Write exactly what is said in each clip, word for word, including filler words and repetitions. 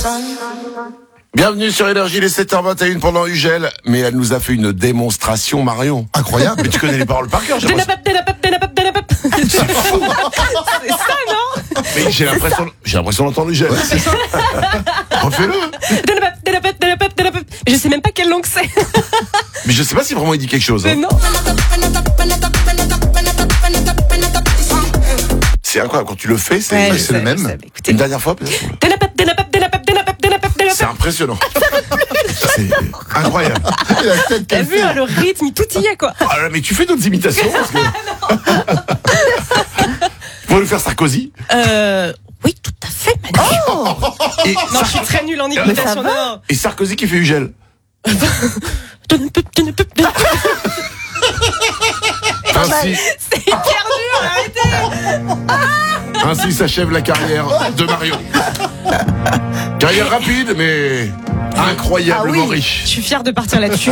Bienvenue sur Énergie, les sept heures vingt et une pendant Ugel. Mais elle nous a fait une démonstration, Marion. Incroyable. Mais tu connais les paroles par cœur, j'ai l'impression. C'est ça, non? Mais j'ai l'impression, j'ai l'impression d'entendre Ugel. Ouais, c'est ça. Refais-le. Je sais même pas quelle langue c'est. Mais je sais pas si vraiment il dit quelque chose. Mais Hein. non. C'est incroyable, quand tu le fais, c'est, Ouais, c'est sais, le même. sais, Une dernière fois, peut-être. C'est impressionnant. C'est incroyable. T'as vu, hein, le rythme, il tout y est, quoi. Ah, mais tu fais d'autres imitations parce que... Tu pourrais nous faire Sarkozy? Euh... Oui, tout à fait, Manu. Oh et, Non, Sar- je suis très nulle en imitation. Non. et Sarkozy qui fait Ugel. Ainsi, C'est hyper dur, arrêtez. ainsi s'achève la carrière de Marion. Carrière rapide, mais incroyablement Ah oui, riche. je suis fière de partir là-dessus.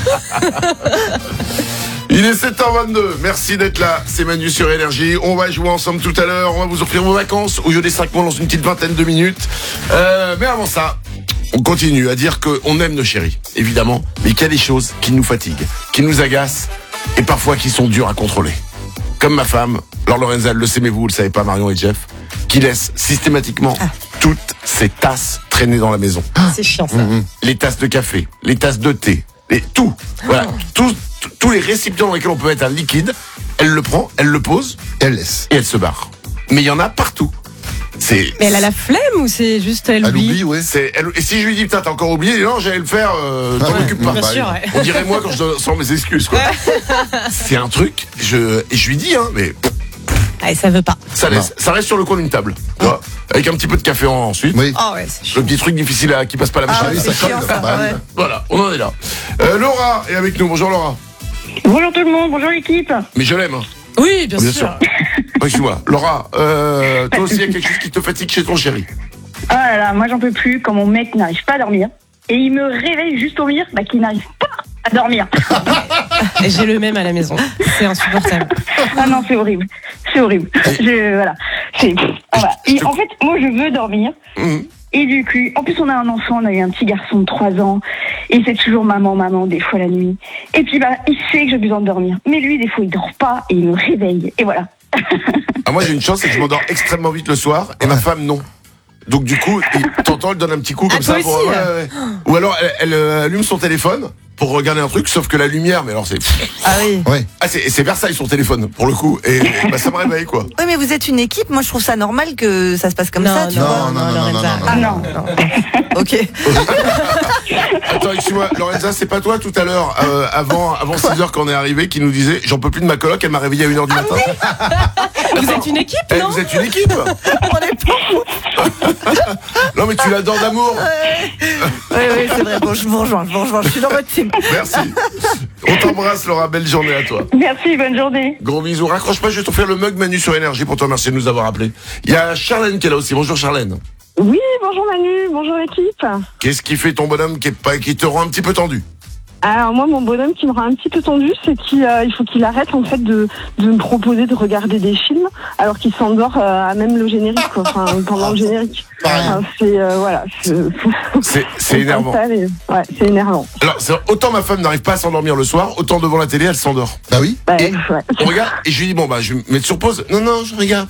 Il est sept heures vingt-deux, merci d'être là, c'est Manu sur Énergie. On va jouer ensemble tout à l'heure, on va vous offrir vos vacances au jeu des cinq mois dans une petite vingtaine de minutes. Euh, mais avant ça, on continue à dire qu'on aime nos chéris, évidemment, mais qu'il y a des choses qui nous fatiguent, qui nous agacent et parfois qui sont dures à contrôler. Comme ma femme, Laure Lorenza, elle le sait, mais vous, vous le savez pas, Marion et Jeff, qui laisse systématiquement Ah. toutes ses tasses traîner dans la maison. C'est chiant, ça. Mmh. Les tasses de café, les tasses de thé, les, tout. Voilà, tout, tout- tous les récipients dans lesquels on peut mettre un liquide, elle le prend, elle le pose, Elle laisse. et elle se barre. Mais il y en a partout. C'est, Mais elle a la flemme ou c'est juste elle Elle oublie? oublie, ouais. c'est, elle- et si je lui dis, putain, t'as encore oublié, non, j'allais le faire, euh, t'en Ouais, occupe pas. Bien bah, sûr, ouais. On dirait moi quand je sors mes excuses, quoi. C'est un truc, je, et je lui dis, hein, mais Ah, ça veut pas. ça, laisse, ça reste sur le coin d'une table, tu vois, avec un petit peu de café en, ensuite. Oui. Oh ouais, c'est Le chiant. petit truc difficile à, qui passe pas la machine. Ah oui, c'est ça chiant, colle. ça, Bah oui. ouais. Voilà, on en est là. Euh, Laura est avec nous, bonjour Laura. Bonjour tout le monde, bonjour l'équipe. Mais je l'aime, hein. Oui, bien, Bien sûr. sûr. Oui, excuse-moi. Laura, euh, toi aussi, il y a quelque chose qui te fatigue chez ton chéri. Ah là là, moi j'en peux plus quand mon mec n'arrive pas à dormir. Et il me réveille juste au rire bah, qu'il n'arrive pas à dormir. J'ai le même à la maison. C'est insupportable. Ah non, c'est horrible. C'est horrible. Je, voilà. C'est, ah, voilà. Et en fait, moi je veux dormir. Mmh. Et du coup, en plus on a un enfant, on a eu un petit garçon de trois ans. Et c'est toujours maman, maman, des fois la nuit. Et puis bah, il sait que j'ai besoin de dormir. Mais lui, des fois, il dort pas et il me réveille. Et voilà. Ah, moi, j'ai une chance, c'est que je m'endors extrêmement vite le soir, et ma femme, non. Donc, du coup, il- t'entends, elle donne un petit coup comme Ah, ça. toi Pour, aussi, ouais, ouais. Ou alors, elle, elle, euh, allume son téléphone pour regarder un truc, sauf que la lumière, mais alors c'est... Ah oui. Ouais. Ah, c'est, c'est Versailles, son téléphone, pour le coup. Et bah, ça me réveille, quoi. Oui, mais vous êtes une équipe. Moi, je trouve ça normal que ça se passe comme Non, ça, tu non, vois. Non, non, non, non, Lorenza. non, Ah non. Ok. Attends, excuse-moi, Lorenza, c'est pas toi tout à l'heure, euh, avant, avant six heures qu'on est arrivé, qui nous disait, j'en peux plus de ma coloc, elle m'a réveillé à une heure du matin. Vous êtes une équipe, Eh, non? vous êtes une équipe. On est pas. Non, mais tu l'adores d'amour. Oui, oui, c'est vrai. Bon, je vous rejoins, je vous rejoins. Je suis dans votre team. Merci. On t'embrasse, Laura. Belle journée à toi. Merci, bonne journée. Gros bisous. Raccroche pas, je vais t'offrir le mug Manu sur Énergie pour te remercier de nous avoir appelés. Il y a Charlène qui est là aussi. Bonjour Charlène. Oui, bonjour Manu, bonjour l'équipe. Qu'est-ce qui fait ton bonhomme qui, est pas, qui te rend un petit peu tendu? Alors moi, mon bonhomme qui me rend un petit peu tendu, c'est qu'il euh, il faut qu'il arrête en fait de, de me proposer de regarder des films alors qu'il s'endort euh, à même le générique, quoi. Enfin, pendant le générique. Enfin, c'est euh, voilà. C'est, C'est, c'est énervant. Ça, mais, ouais, c'est énervant. Alors, c'est, autant ma femme n'arrive pas à s'endormir le soir, autant devant la télé, elle s'endort. Bah oui. Bah, Et- ouais. On regarde et je lui dis bon bah je vais me mettre sur pause. Non non, je regarde.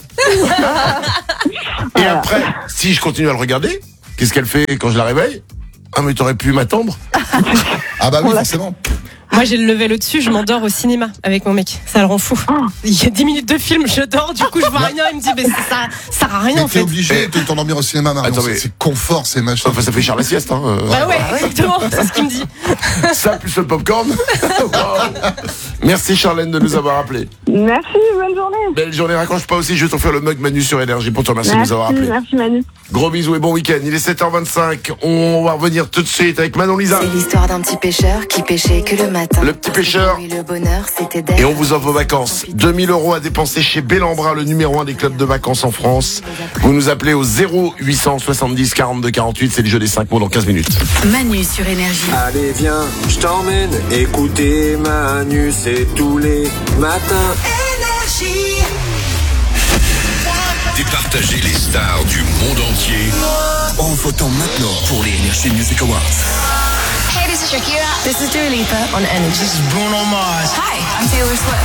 Et Voilà. après, si je continue à le regarder, qu'est-ce qu'elle fait quand je la réveille? Ah mais t'aurais pu m'attendre. Ah bah oui, forcément. Moi, j'ai le level au-dessus, je m'endors au cinéma avec mon mec. Ça le rend fou. Il y a dix minutes de film, je dors, du coup, je vois rien. Il me dit, mais ça, ça sert à rien, Mais en t'es fait. obligé de t'endormir au cinéma, Marion. Attends, C'est- mais- C'est confort, c'est machin. Enfin ça fait cher la sieste hein. euh, Bah ouais, exactement, c'est ce qu'il me dit. Ça plus le popcorn. Wow. Merci Charlène de nous avoir appelés. Merci, bonne journée. Belle journée, raccroche pas aussi, je vais t'offrir le mug Manu sur Énergie pour te remercier de nous avoir appelés. merci Manu. Gros bisous et bon week-end, il est sept heures vingt-cinq, on va revenir tout de suite avec Manon Lisa. C'est l'histoire d'un petit pêcheur qui pêchait que le matin. Le petit pêcheur. Et le bonheur, c'était d'être. Et on vous offre vos vacances. deux mille euros à dépenser chez Bellambra, le numéro un des clubs de vacances en France. Vous nous appelez au zéro huit cent soixante-dix quarante-deux quarante-huit, c'est le jeu des cinq mots dans quinze minutes. Manu sur Énergie. Allez viens, je t'emmène écouter Manu, c'est tous les matins. départager les stars du monde entier en votant maintenant pour les Energy Music Awards. Hey, this is Shakira. This is Dua Lipa on Energy. This is Bruno Mars. Hi, I'm Taylor Swift.